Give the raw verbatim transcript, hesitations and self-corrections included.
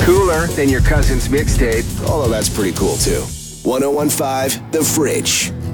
Cooler than your cousin's mixtape. Although that's pretty cool too. one oh one five The Fridge.